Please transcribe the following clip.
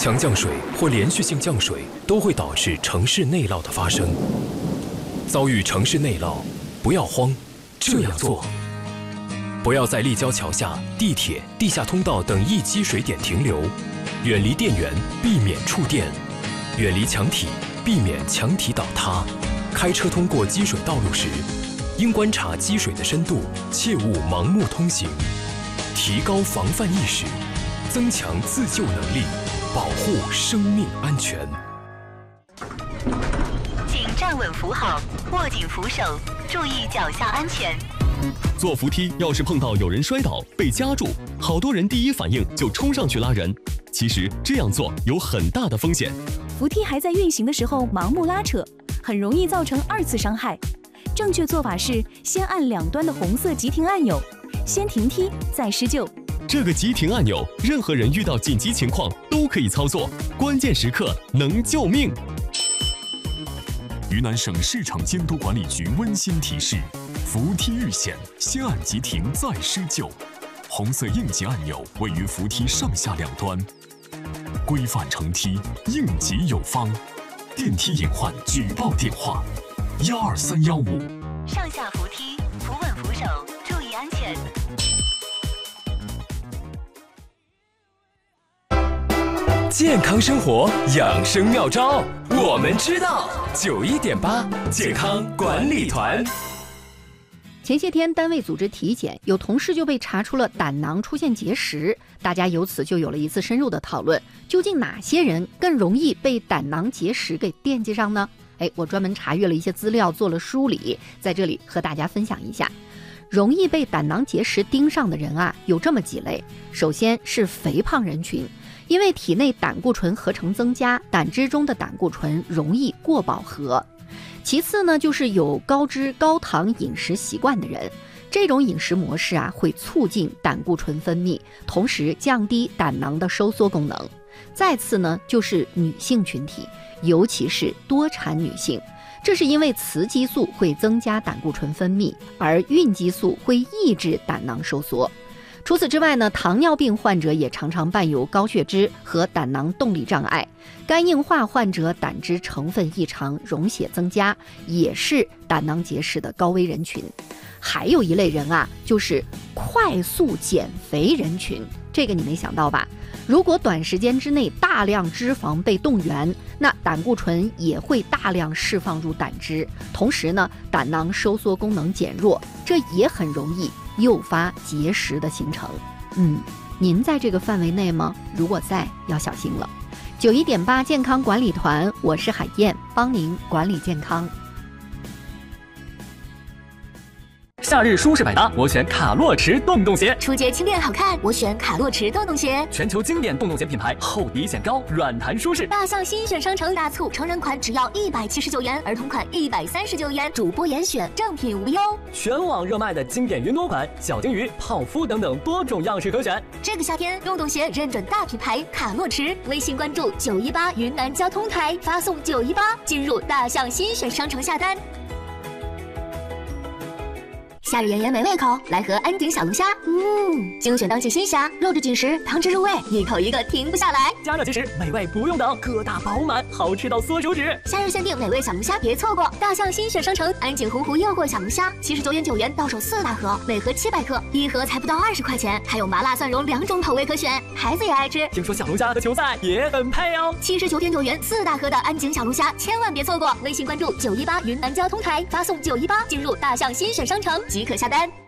强降水或连续性降水都会导致城市内涝的发生。遭遇城市内涝，不要慌，这样做：不要在立交桥下、地铁、地下通道等易积水点停留，远离电源，避免触电；远离墙体，避免墙体倒塌。开车通过积水道路时，应观察积水的深度，切勿盲目通行。提高防范意识，增强自救能力，保护生命安全。 请站稳扶好，握紧扶手，注意脚下安全。 坐扶梯要是碰到有人摔倒被夹住，好多人第一反应就冲上去拉人。其实这样做有很大的风险。 扶梯还在运行的时候盲目拉扯，很容易造成2次伤害。正确做法是先按两端的红色急停按钮，先停梯再施救。 这个急停按钮，任何人遇到紧急情况都可以操作，关键时刻能救命。 云南省市场监督管理局温馨提示：扶梯遇险，先按急停再施救。红色应急按钮位于扶梯上下两端。规范乘梯，应急有方。电梯隐患举报电话：12315。 上下扶梯，扶稳扶手，注意安全。 健康生活养生妙招，我们知道。91.8健康管理团。 前些天单位组织体检，有同事就被查出了胆囊出现结石，大家由此就有了一次深入的讨论，究竟哪些人更容易被胆囊结石给惦记上呢？我专门查阅了一些资料，做了梳理，在这里和大家分享一下。容易被胆囊结石盯上的人啊，有这么几类。首先是肥胖人群，因为体内胆固醇合成增加，胆汁中的胆固醇容易过饱和。其次呢，就是有高脂高糖饮食习惯的人，这种饮食模式啊，会促进胆固醇分泌，同时降低胆囊的收缩功能。再次呢，就是女性群体，尤其是多产女性，这是因为雌激素会增加胆固醇分泌，而孕激素会抑制胆囊收缩。除此之外呢，糖尿病患者也常常伴有高血脂和胆囊动力障碍，肝硬化患者胆汁成分异常，溶血增加，也是胆囊结石的高危人群。还有一类人啊，就是快速减肥人群，这个你没想到吧？如果短时间之内大量脂肪被动员，那胆固醇也会大量释放入胆汁，同时呢，胆囊收缩功能减弱，这也很容易诱发结石的形成。您在这个范围内吗？如果在，要小心了。91.8健康管理团，我是海燕，帮您管理健康。 夏日舒适百搭，我选卡洛驰洞洞鞋。 出街轻便好看，我选卡洛驰洞洞鞋。 全球经典洞洞鞋品牌，厚底显高，软弹舒适。 大象新选商城大促，成人款只要179元，儿童款139元，主播严选，正品无忧。 全网热卖的经典云朵款、小金鱼、泡芙等等多种样式可选。 这个夏天，洞洞鞋认准大品牌卡洛驰，微信关注918云南交通台，发送918进入大象新选商城下单。夏日炎炎没胃口，来盒安井小龙虾。精选当季新虾，肉质紧实，汤汁入味，一口一个停不下来。 加热即食，美味不用等，个大饱满，好吃到缩手指。 夏日限定美味小龙虾，别错过！大象新选商城安井洪湖诱惑小龙虾，79.9元到手4大盒，每盒700克，一盒才不到20块钱，还有麻辣蒜蓉2种口味可选，孩子也爱吃。 听说小龙虾和球赛也很配哦。 79.9元4大盒的安井小龙虾，千万别错过！微信关注918云南交通台，发送918进入大象新选商城即可下单。